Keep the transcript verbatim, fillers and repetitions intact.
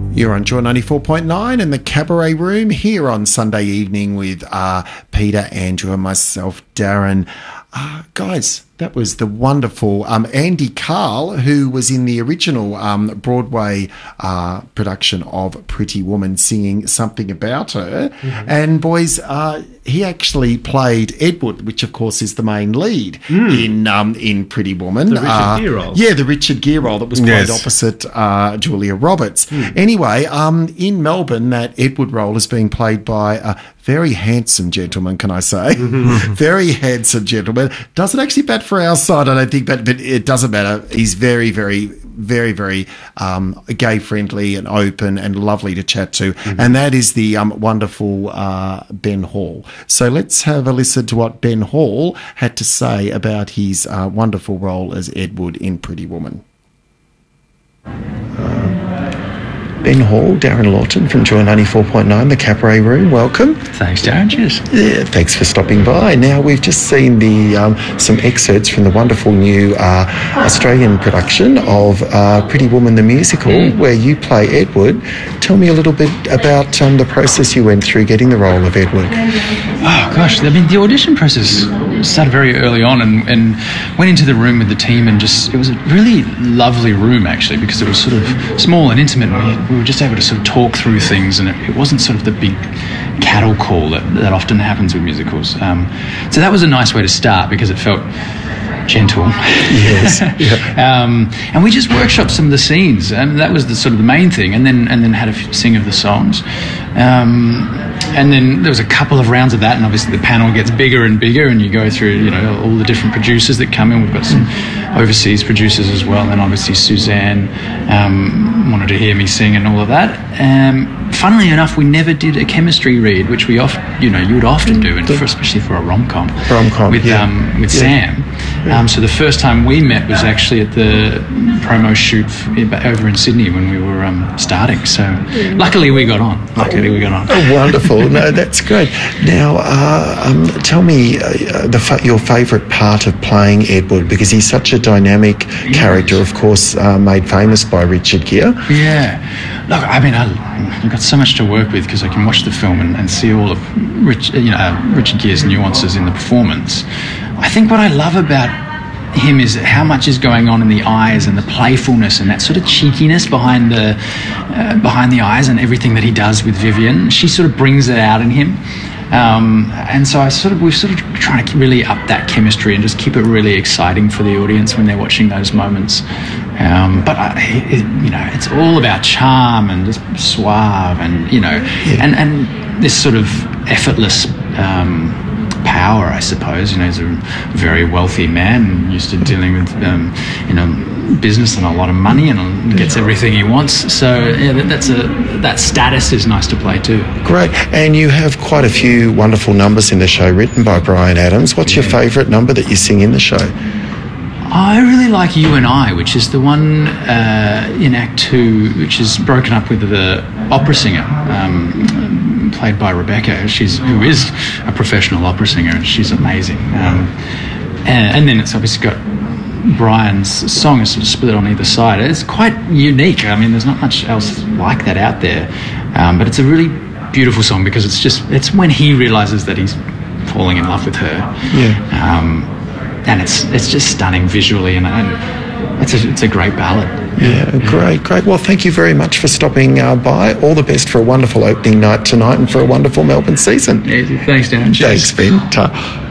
You're on Joy ninety-four point nine in the Cabaret Room here on Sunday evening with uh, Peter, Andrew and myself, Darren. Uh, guys, that was the wonderful um, Andy Carl, who was in the original um, Broadway uh, production of Pretty Woman, singing Something About Her. Mm-hmm. And boys, uh, he actually played Edward, which of course is the main lead mm. in um, in Pretty Woman. The Richard uh, Gere role. Yeah, the Richard Gere role that was played yes. opposite uh, Julia Roberts. Mm. Anyway, um, in Melbourne, that Edward role is being played by a very handsome gentleman, can I say? Mm-hmm. Very handsome gentleman. Doesn't actually bat for our side, I don't think, but, but it doesn't matter. He's very, very, very, very um, gay-friendly and open and lovely to chat to. Mm-hmm. And that is the um, wonderful uh, Ben Hall. So let's have a listen to what Ben Hall had to say about his uh, wonderful role as Edward in Pretty Woman. Uh, Ben Hall, Darren Lawton from Joy ninety-four point nine, the Cabaret Room. Welcome. Thanks, Darren. Cheers. Yeah, thanks for stopping by. Now, we've just seen the um, some excerpts from the wonderful new uh, Australian production of uh, Pretty Woman the Musical, mm. where you play Edward. Tell me a little bit about um, the process you went through getting the role of Edward. Oh, gosh. I mean, the audition process started very early on and, and went into the room with the team and just, it was a really lovely room, actually, because it was sort of small and intimate. And we, we were just able to sort of talk through things, and it, it wasn't sort of the big cattle call that, that often happens with musicals. Um, so that was a nice way to start because it felt gentle. Yes. Yeah. um, and we just workshopped some of the scenes, and that was the sort of the main thing. And then and then had a few, sing of the songs. Um, and then there was a couple of rounds of that, and obviously the panel gets bigger and bigger, and you go through, you know, all the different producers that come in. We've got some overseas producers as well, and obviously Suzanne um, wanted to hear me sing and all of that. Um, funnily enough, we never did a chemistry read, which we often, you know, you would often do, and for, especially for a rom-com, rom-com with yeah. um, with yeah. Sam. Um, so the first time we met was actually at the promo shoot over in Sydney when we were um, starting. So luckily we got on. Luckily we got on. Oh, wonderful. No, that's great. Now, uh, um, tell me uh, the fa- your favourite part of playing Edward, because he's such a dynamic yes. character, of course, uh, made famous by Richard Gere. Yeah. Look, I mean, I, I've got so much to work with because I can watch the film and, and see all of Rich, you know, uh, Richard Gere's nuances in the performance. I think what I love about him is how much is going on in the eyes and the playfulness and that sort of cheekiness behind the uh, behind the eyes and everything that he does with Vivian. She sort of brings it out in him. Um, and so I sort of, we're sort of trying to really up that chemistry and just keep it really exciting for the audience when they're watching those moments. Um, but I, it, you know, it's all about charm and just suave and, you know, yeah. and, and this sort of effortless um, power, I suppose. You know, he's a very wealthy man, used to dealing with, um, you know, business and a lot of money, and gets everything he wants. So yeah, that, that's a that status is nice to play too. Great. And you have quite a few wonderful numbers in the show written by Bryan Adams. What's yeah. your favourite number that you sing in the show? I really like You and I, which is the one uh, in Act Two, which is broken up with the opera singer, um, played by Rebecca. She's who is a professional opera singer, and she's amazing. Um, and, and then it's obviously got Brian's song is sort of split on either side. It's quite unique. I mean, there's not much else like that out there, um, but it's a really beautiful song because it's just it's when he realises that he's falling in love with her. Yeah. Um, and it's it's just stunning visually, and, and it's a it's a great ballad. Yeah, yeah, great, great. Well, thank you very much for stopping uh, by. All the best for a wonderful opening night tonight and for a wonderful Melbourne season. Yeah, thanks, Dan. Thanks, Ben. Ta.